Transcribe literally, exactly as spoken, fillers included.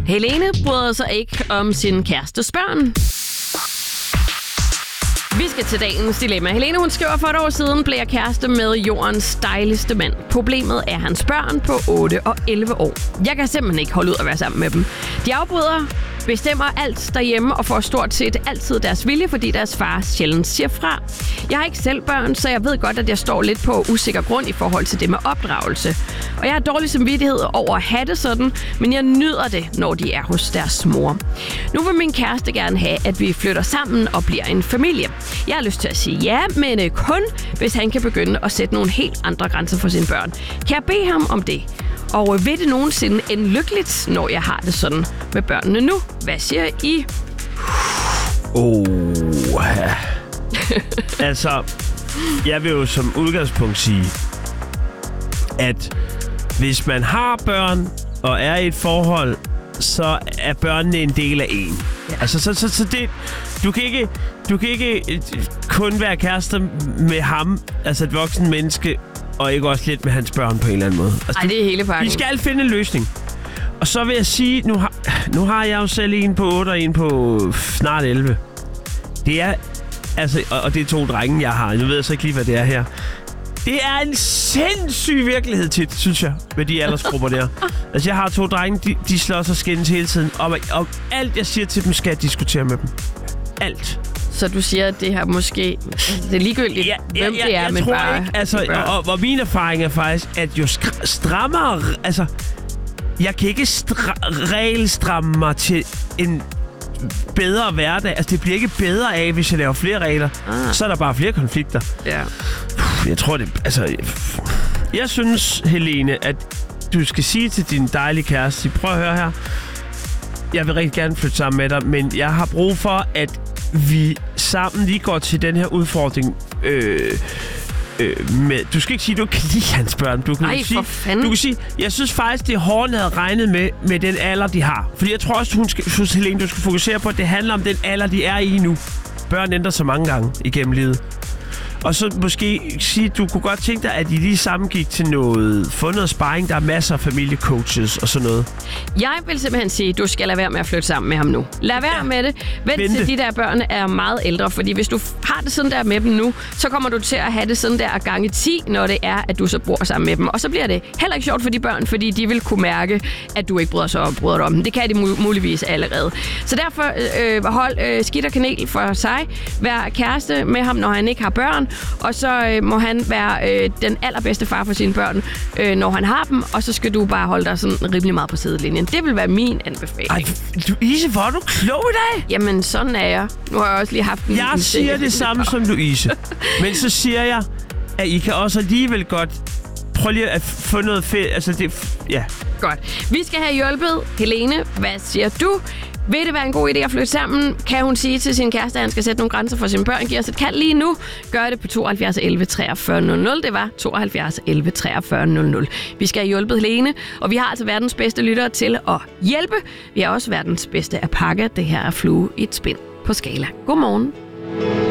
Helene bryder sig ikke om sin kærestes børn. Vi skal til dagens dilemma. Helene, hun skriver, for et år siden blev jeg kæreste med jordens dejligste mand. Problemet er hans børn på otte og elleve år. Jeg kan simpelthen ikke holde ud at være sammen med dem. De afbryder, bestemmer alt derhjemme og får stort set altid deres vilje, fordi deres far sjældent siger fra. Jeg har ikke selv børn, så jeg ved godt, at jeg står lidt på usikker grund i forhold til det med opdragelse. Og jeg har dårlig samvittighed over at have det sådan, men jeg nyder det, når de er hos deres mor. Nu vil min kæreste gerne have, at vi flytter sammen og bliver en familie. Jeg har lyst til at sige ja, men kun hvis han kan begynde at sætte nogle helt andre grænser for sine børn. Kan jeg bede ham om det? Og vil det nogensinde ende lykkeligt, når jeg har det sådan med børnene nu? Hvad siger I? Oh, ja. Altså, jeg vil jo som udgangspunkt sige, at hvis man har børn og er i et forhold, så er børnene en del af en. Ja. Altså, så, så, så det... Du kan ikke... Du kan ikke kun være kærester med ham, altså et voksen menneske, og ikke også lidt med hans børn på en eller anden måde. Altså, Ej, det er hele pakken. Vi skal finde en løsning. Og så vil jeg sige, nu har, nu har jeg jo selv en på otte og en på snart elleve. Det er, altså, og, og det er to drenge, jeg har. Nu ved jeg så ikke lige, hvad det er her. Det er en sindssyg virkelighed tit, synes jeg, med de aldersgrupper der. Altså, jeg har to drenge, de, de slår sig skændes hele tiden. Og, og alt, jeg siger til dem, skal jeg diskutere med dem. Alt. Så du siger, at det her måske... Det er ligegyldigt, ja, ja, hvem ja, det er, jeg men tror bare... Ikke, altså, og, og min erfaring er faktisk, at jo skr- strammere... Altså, jeg kan ikke stra- regelstramme mig til en bedre hverdag. Altså, det bliver ikke bedre af, hvis jeg laver flere regler. Ah. Så er der bare flere konflikter. Ja. Jeg tror det... Altså... Jeg synes, Helene, at du skal sige til din dejlige kæreste, prøv at høre her. Jeg vil rigtig gerne flytte sammen med dig, men jeg har brug for, at vi sammen lige går til den her udfordring øh, øh, med... Du skal ikke sige, at du kan lide hans børn. Du kan Ej, sige, for fanden. Du kan sige, jeg synes faktisk, det er hårdt, havde regnet med, med den alder, de har. Fordi jeg tror også, hun skal, synes, Helene, du skal fokusere på, at det handler om den alder, de er i nu. Børn ændrer sig mange gange igennem livet. Og så måske sige, du kunne godt tænke dig, at I lige sammen gik til noget, få noget sparring. Der er masser af familiecoaches og sådan noget. Jeg vil simpelthen sige, at du skal lade være med at flytte sammen med ham nu. Lad være ja. med det. Vent Vente. til de der børn er meget ældre, fordi hvis du har det sådan der med dem nu, så kommer du til at have det sådan der gange ti, når det er, at du så bor sammen med dem. Og så bliver det heller ikke sjovt for de børn, fordi de vil kunne mærke, at du ikke bryder sig om, bryder dig om dem. Det kan de mul- muligvis allerede. Så derfor øh, hold øh, skidt og kanel for sig. Vær kæreste med ham, når han ikke har børn. Og så øh, må han være øh, den allerbedste far for sine børn, øh, når han har dem. Og så skal du bare holde dig sådan rimelig meget på sidelinjen. Det vil være min anbefaling. Ej, du, Ise, hvor er du klog i dag? Jamen, sådan er jeg. Nu har jeg også lige haft en... Jeg siger det samme som Louise. Men så siger jeg, at I kan også alligevel godt prøve lige at få noget fedt. Altså, det... Ja. Godt. Vi skal have hjulpet Helene. Hvad siger du? Vil det være en god idé at flytte sammen? Kan hun sige til sin kæreste, at han skal sætte nogle grænser for sine børn? Giv os et kald lige nu. Gør det på tooghalvfjerds elleve treogfyrre nul nul. Det var tooghalvfjerds elleve treogfyrre nul nul. Vi skal have hjulpet Helene, og vi har altså verdens bedste lyttere til at hjælpe. Vi har også verdens bedste at pakke. Det her er Flue i et spind på Skala. Godmorgen.